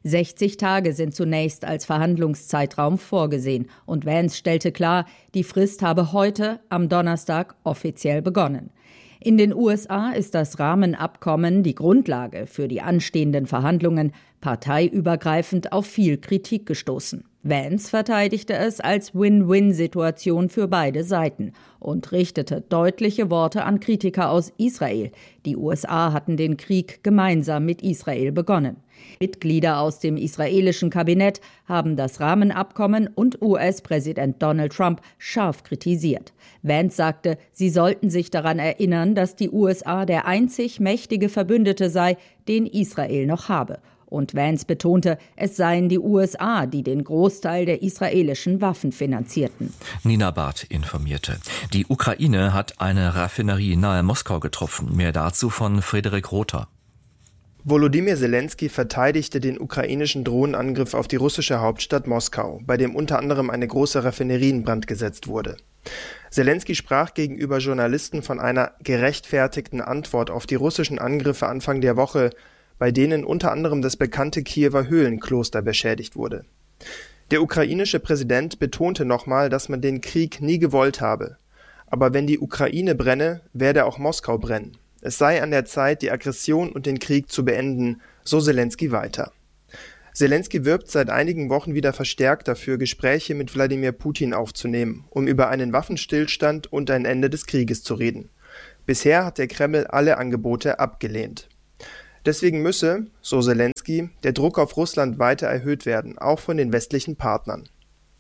60 Tage sind zunächst als Verhandlungszeitraum vorgesehen. Und Vance stellte klar, die Frist habe heute, am Donnerstag, offiziell begonnen. In den USA ist das Rahmenabkommen die Grundlage für die anstehenden Verhandlungen, parteiübergreifend auf viel Kritik gestoßen. Vance verteidigte es als Win-Win-Situation für beide Seiten und richtete deutliche Worte an Kritiker aus Israel. Die USA hatten den Krieg gemeinsam mit Israel begonnen. Mitglieder aus dem israelischen Kabinett haben das Rahmenabkommen und US-Präsident Donald Trump scharf kritisiert. Vance sagte, sie sollten sich daran erinnern, dass die USA der einzig mächtige Verbündete sei, den Israel noch habe. Und Vance betonte, es seien die USA, die den Großteil der israelischen Waffen finanzierten. Nina Barth informierte. Die Ukraine hat eine Raffinerie nahe Moskau getroffen. Mehr dazu von Frederik Rother. Volodymyr Zelensky verteidigte den ukrainischen Drohnenangriff auf die russische Hauptstadt Moskau, bei dem unter anderem eine große Raffinerie in Brand gesetzt wurde. Zelensky sprach gegenüber Journalisten von einer gerechtfertigten Antwort auf die russischen Angriffe Anfang der Woche, bei denen unter anderem das bekannte Kiewer Höhlenkloster beschädigt wurde. Der ukrainische Präsident betonte nochmal, dass man den Krieg nie gewollt habe. Aber wenn die Ukraine brenne, werde auch Moskau brennen. Es sei an der Zeit, die Aggression und den Krieg zu beenden, so Zelensky weiter. Zelensky wirbt seit einigen Wochen wieder verstärkt dafür, Gespräche mit Wladimir Putin aufzunehmen, um über einen Waffenstillstand und ein Ende des Krieges zu reden. Bisher hat der Kreml alle Angebote abgelehnt. Deswegen müsse, so Selenskyj, der Druck auf Russland weiter erhöht werden, auch von den westlichen Partnern.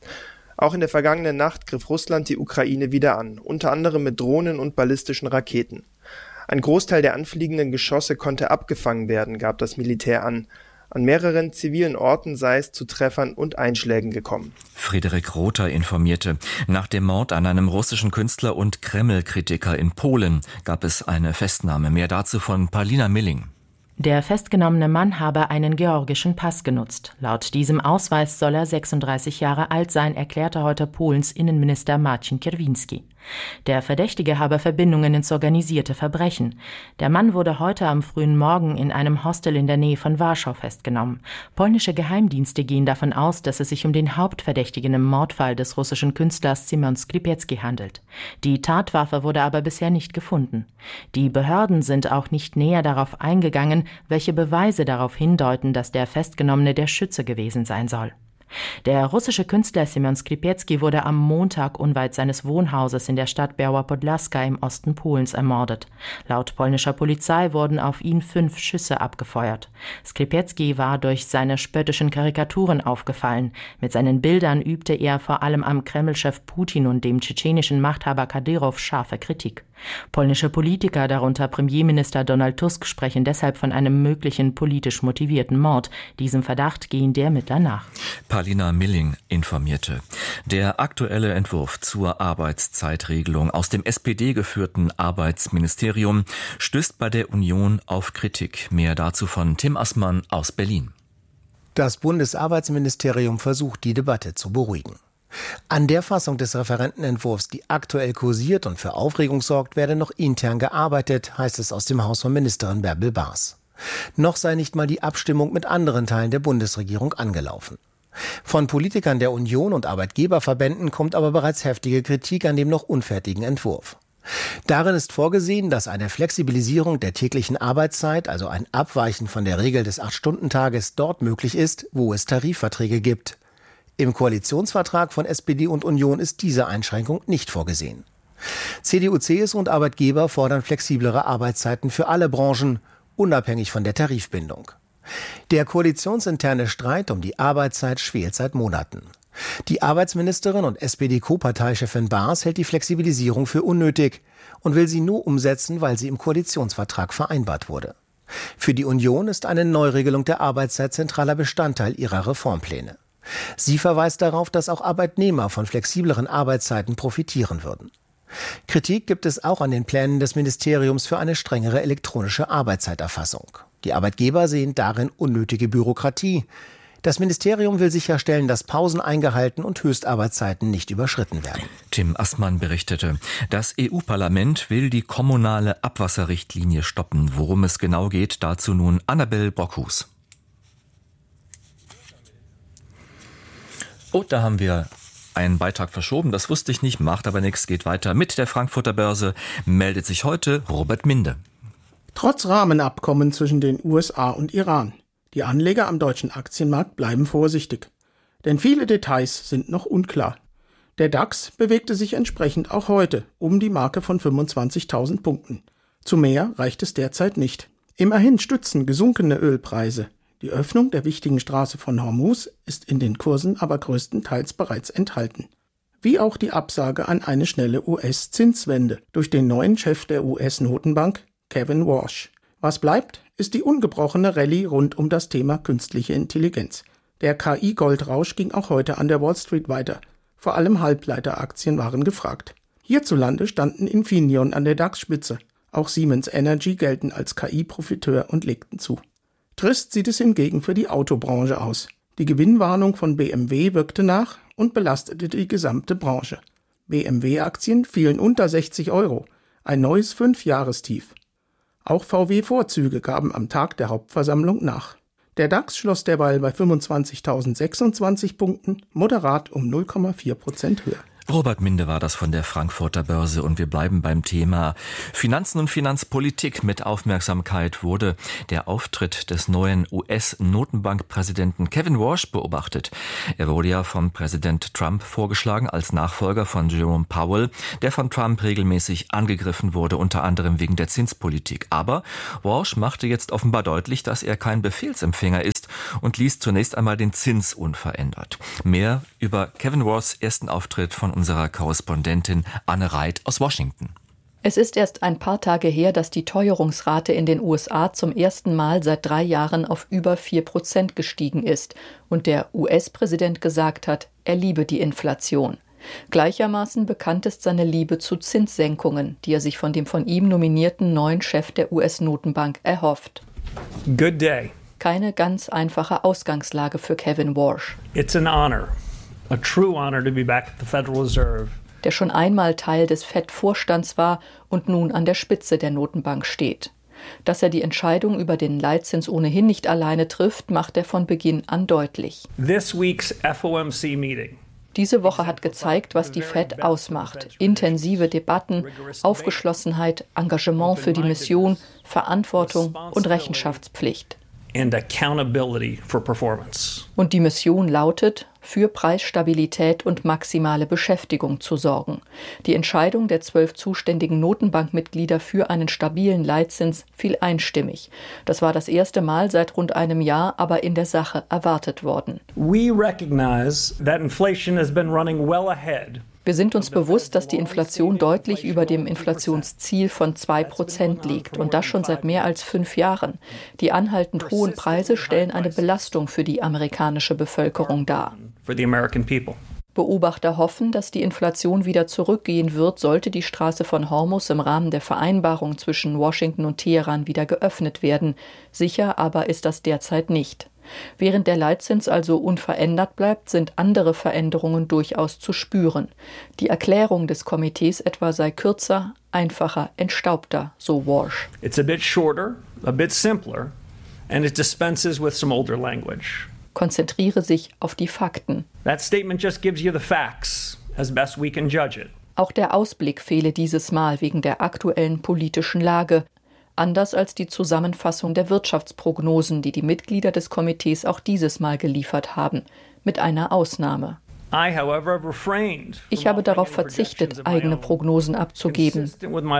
Auch in der vergangenen Nacht griff Russland die Ukraine wieder an, unter anderem mit Drohnen und ballistischen Raketen. Ein Großteil der anfliegenden Geschosse konnte abgefangen werden, gab das Militär an. An mehreren zivilen Orten sei es zu Treffern und Einschlägen gekommen. Friedrich Rother informierte. Nach dem Mord an einem russischen Künstler und Kreml-Kritiker in Polen gab es eine Festnahme. Mehr dazu von Paulina Milling. Der festgenommene Mann habe einen georgischen Pass genutzt. Laut diesem Ausweis soll er 36 Jahre alt sein, erklärte heute Polens Innenminister Marcin Kierwiński. Der Verdächtige habe Verbindungen ins organisierte Verbrechen. Der Mann wurde heute am frühen Morgen in einem Hostel in der Nähe von Warschau festgenommen. Polnische Geheimdienste gehen davon aus, dass es sich um den Hauptverdächtigen im Mordfall des russischen Künstlers Szymon Skrzydlewski handelt. Die Tatwaffe wurde aber bisher nicht gefunden. Die Behörden sind auch nicht näher darauf eingegangen, welche Beweise darauf hindeuten, dass der Festgenommene der Schütze gewesen sein soll. Der russische Künstler Szymon Skrzydlewski wurde am Montag unweit seines Wohnhauses in der Stadt Biała Podlaska im Osten Polens ermordet. Laut polnischer Polizei wurden auf ihn 5 Schüsse abgefeuert. Skrzydlewski war durch seine spöttischen Karikaturen aufgefallen. Mit seinen Bildern übte er vor allem am Kreml-Chef Putin und dem tschetschenischen Machthaber Kadyrow scharfe Kritik. Polnische Politiker, darunter Premierminister Donald Tusk, sprechen deshalb von einem möglichen politisch motivierten Mord. Diesem Verdacht gehen die Ermittler nach. Paulina Milling informierte. Der aktuelle Entwurf zur Arbeitszeitregelung aus dem SPD-geführten Arbeitsministerium stößt bei der Union auf Kritik. Mehr dazu von Tim Assmann aus Berlin. Das Bundesarbeitsministerium versucht, die Debatte zu beruhigen. An der Fassung des Referentenentwurfs, die aktuell kursiert und für Aufregung sorgt, werde noch intern gearbeitet, heißt es aus dem Haus von Ministerin Bärbel Baas. Noch sei nicht mal die Abstimmung mit anderen Teilen der Bundesregierung angelaufen. Von Politikern der Union und Arbeitgeberverbänden kommt aber bereits heftige Kritik an dem noch unfertigen Entwurf. Darin ist vorgesehen, dass eine Flexibilisierung der täglichen Arbeitszeit, also ein Abweichen von der Regel des 8-Stunden-Tages, dort möglich ist, wo es Tarifverträge gibt. Im Koalitionsvertrag von SPD und Union ist diese Einschränkung nicht vorgesehen. CDU, CSU und Arbeitgeber fordern flexiblere Arbeitszeiten für alle Branchen, unabhängig von der Tarifbindung. Der koalitionsinterne Streit um die Arbeitszeit schwelt seit Monaten. Die Arbeitsministerin und SPD-Co-Parteichefin Baas hält die Flexibilisierung für unnötig und will sie nur umsetzen, weil sie im Koalitionsvertrag vereinbart wurde. Für die Union ist eine Neuregelung der Arbeitszeit zentraler Bestandteil ihrer Reformpläne. Sie verweist darauf, dass auch Arbeitnehmer von flexibleren Arbeitszeiten profitieren würden. Kritik gibt es auch an den Plänen des Ministeriums für eine strengere elektronische Arbeitszeiterfassung. Die Arbeitgeber sehen darin unnötige Bürokratie. Das Ministerium will sicherstellen, dass Pausen eingehalten und Höchstarbeitszeiten nicht überschritten werden. Tim Assmann berichtete. Das EU-Parlament will die kommunale Abwasserrichtlinie stoppen. Worum es genau geht, dazu nun Annabel Brockhus. Oh, da haben wir einen Beitrag verschoben. Das wusste ich nicht, macht aber nichts. Geht weiter mit der Frankfurter Börse. Meldet sich heute Robert Minde. Trotz Rahmenabkommen zwischen den USA und Iran. Die Anleger am deutschen Aktienmarkt bleiben vorsichtig. Denn viele Details sind noch unklar. Der DAX bewegte sich entsprechend auch heute um die Marke von 25.000 Punkten. Zu mehr reicht es derzeit nicht. Immerhin stützen gesunkene Ölpreise. Die Öffnung der wichtigen Straße von Hormuz ist in den Kursen aber größtenteils bereits enthalten. Wie auch die Absage an eine schnelle US-Zinswende durch den neuen Chef der US-Notenbank, Kevin Warsh. Was bleibt, ist die ungebrochene Rallye rund um das Thema künstliche Intelligenz. Der KI-Goldrausch ging auch heute an der Wall Street weiter. Vor allem Halbleiteraktien waren gefragt. Hierzulande standen Infineon an der DAX-Spitze. Auch Siemens Energy gelten als KI-Profiteur und legten zu. Trist sieht es hingegen für die Autobranche aus. Die Gewinnwarnung von BMW wirkte nach und belastete die gesamte Branche. BMW-Aktien fielen unter 60 €, ein neues 5-Jahrestief. Auch VW-Vorzüge gaben am Tag der Hauptversammlung nach. Der DAX schloss derweil bei 25.026 Punkten, moderat um 0,4% höher. Robert Minde war das von der Frankfurter Börse und wir bleiben beim Thema Finanzen und Finanzpolitik. Mit Aufmerksamkeit wurde der Auftritt des neuen US-Notenbankpräsidenten Kevin Warsh beobachtet. Er wurde ja von Präsident Trump vorgeschlagen als Nachfolger von Jerome Powell, der von Trump regelmäßig angegriffen wurde, unter anderem wegen der Zinspolitik. Aber Warsh machte jetzt offenbar deutlich, dass er kein Befehlsempfänger ist und ließ zunächst einmal den Zins unverändert. Mehr über Kevin Warshs ersten Auftritt von unserer Korrespondentin Anne Reit aus Washington. Es ist erst ein paar Tage her, dass die Teuerungsrate in den USA zum ersten Mal seit 3 Jahren auf über 4% gestiegen ist und der US-Präsident gesagt hat, er liebe die Inflation. Gleichermaßen bekannt ist seine Liebe zu Zinssenkungen, die er sich von dem von ihm nominierten neuen Chef der US-Notenbank erhofft. Good day. Keine ganz einfache Ausgangslage für Kevin Warsh. It's an honor. A true honor to be back at the Federal Reserve. Der schon einmal Teil des Fed-Vorstands war und nun an der Spitze der Notenbank steht. Dass er die Entscheidung über den Leitzins ohnehin nicht alleine trifft, macht er von Beginn an deutlich. This week's FOMC meeting. Diese Woche hat gezeigt, was die Fed ausmacht. Intensive Debatten, Aufgeschlossenheit, Engagement für die Mission, Verantwortung und Rechenschaftspflicht. And accountability for performance. Und die Mission lautet, für Preisstabilität und maximale Beschäftigung zu sorgen. Die Entscheidung der 12 zuständigen Notenbankmitglieder für einen stabilen Leitzins fiel einstimmig. Das war das erste Mal seit rund einem Jahr, aber in der Sache erwartet worden. We recognize that inflation has been running well ahead. Wir sind uns bewusst, dass die Inflation deutlich über dem Inflationsziel von 2% liegt und das schon seit mehr als 5 Jahren. Die anhaltend hohen Preise stellen eine Belastung für die amerikanische Bevölkerung dar. Beobachter hoffen, dass die Inflation wieder zurückgehen wird, sollte die Straße von Hormuz im Rahmen der Vereinbarung zwischen Washington und Teheran wieder geöffnet werden. Sicher aber ist das derzeit nicht. Während der Leitzins also unverändert bleibt, sind andere Veränderungen durchaus zu spüren. Die Erklärung des Komitees etwa sei kürzer, einfacher, entstaubter, so Warsh. It's a bit shorter, a bit simpler, and it dispenses with some older language. Konzentriere sich auf die Fakten. That statement just gives you the facts, as best we can judge it. Auch der Ausblick fehle dieses Mal wegen der aktuellen politischen Lage. Anders als die Zusammenfassung der Wirtschaftsprognosen, die die Mitglieder des Komitees auch dieses Mal geliefert haben, mit einer Ausnahme. Ich habe darauf verzichtet, eigene Prognosen abzugeben.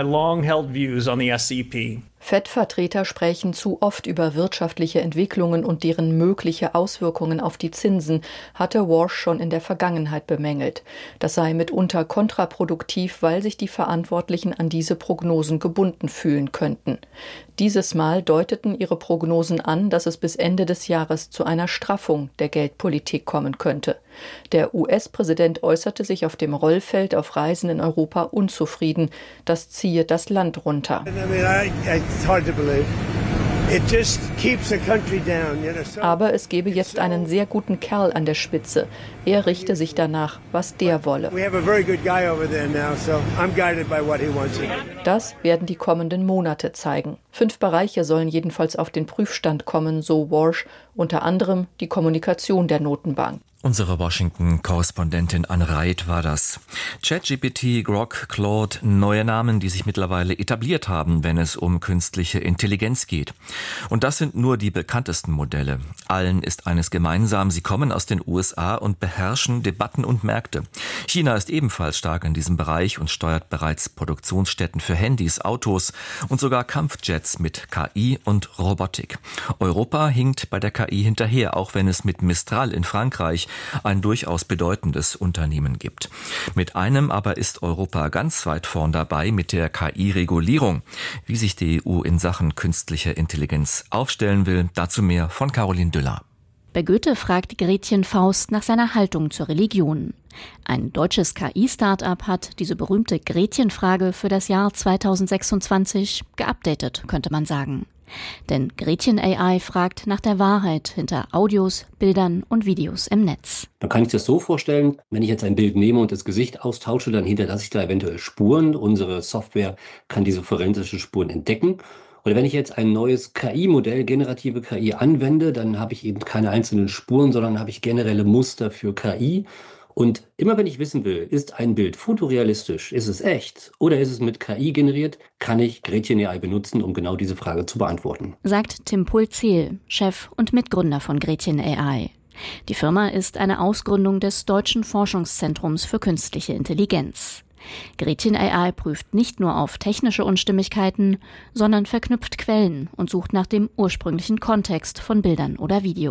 Fed-Vertreter sprechen zu oft über wirtschaftliche Entwicklungen und deren mögliche Auswirkungen auf die Zinsen, hatte Warsh schon in der Vergangenheit bemängelt. Das sei mitunter kontraproduktiv, weil sich die Verantwortlichen an diese Prognosen gebunden fühlen könnten. Dieses Mal deuteten ihre Prognosen an, dass es bis Ende des Jahres zu einer Straffung der Geldpolitik kommen könnte. Der US-Präsident äußerte sich auf dem Rollfeld auf Reisen in Europa unzufrieden. Das ziehe das Land runter. Aber es gebe jetzt einen sehr guten Kerl an der Spitze. Er richte sich danach, was der wolle. Das werden die kommenden Monate zeigen. 5 Bereiche sollen jedenfalls auf den Prüfstand kommen, so Warsh, unter anderem die Kommunikation der Notenbank. Unsere Washington-Korrespondentin Anne Reit war das. ChatGPT, Grok, Claude, neue Namen, die sich mittlerweile etabliert haben, wenn es um künstliche Intelligenz geht. Und das sind nur die bekanntesten Modelle. Allen ist eines gemeinsam, sie kommen aus den USA und beherrschen Debatten und Märkte. China ist ebenfalls stark in diesem Bereich und steuert bereits Produktionsstätten für Handys, Autos und sogar Kampfjets mit KI und Robotik. Europa hinkt bei der KI hinterher, auch wenn es mit Mistral in Frankreich ein durchaus bedeutendes Unternehmen gibt. Mit einem aber ist Europa ganz weit vorn dabei, mit der KI-Regulierung. Wie sich die EU in Sachen künstlicher Intelligenz aufstellen will, dazu mehr von Caroline Düller. Bei Goethe fragt Gretchen Faust nach seiner Haltung zur Religion. Ein deutsches KI-Start-up hat diese berühmte Gretchen-Frage für das Jahr 2026 geupdatet, könnte man sagen. Denn Gretchen AI fragt nach der Wahrheit hinter Audios, Bildern und Videos im Netz. Man kann sich das so vorstellen, wenn ich jetzt ein Bild nehme und das Gesicht austausche, dann hinterlasse ich da eventuell Spuren. Unsere Software kann diese forensischen Spuren entdecken. Oder wenn ich jetzt ein neues KI-Modell, generative KI anwende, dann habe ich eben keine einzelnen Spuren, sondern habe ich generelle Muster für KI. Und immer wenn ich wissen will, ist ein Bild fotorealistisch, ist es echt oder ist es mit KI generiert, kann ich Gretchen AI benutzen, um genau diese Frage zu beantworten. Sagt Tim Pulzel, Chef und Mitgründer von Gretchen AI. Die Firma ist eine Ausgründung des Deutschen Forschungszentrums für künstliche Intelligenz. Gretchen AI prüft nicht nur auf technische Unstimmigkeiten, sondern verknüpft Quellen und sucht nach dem ursprünglichen Kontext von Bildern oder Videos.